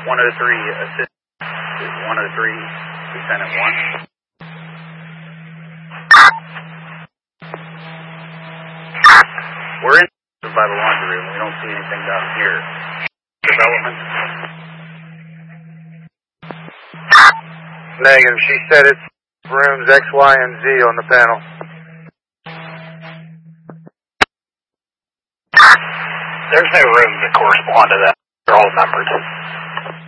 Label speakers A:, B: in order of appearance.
A: 103, assist 103, Lieutenant 1. We're in by the laundry room. We don't see anything down here. Development.
B: Negative. She said it's rooms X, Y, and Z on the panel.
A: There's no room to correspond to that. They're all numbered.